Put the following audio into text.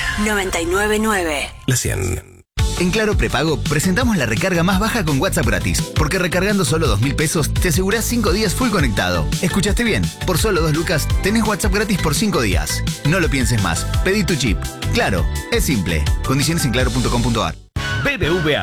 999. La 100. En Claro Prepago presentamos la recarga más baja con WhatsApp gratis, porque recargando solo 2.000 pesos te asegurás 5 días full conectado. ¿Escuchaste bien? Por solo 2 lucas tenés WhatsApp gratis por 5 días. No lo pienses más, pedí tu chip. Claro, es simple. Condiciones en claro.com.ar. BBVA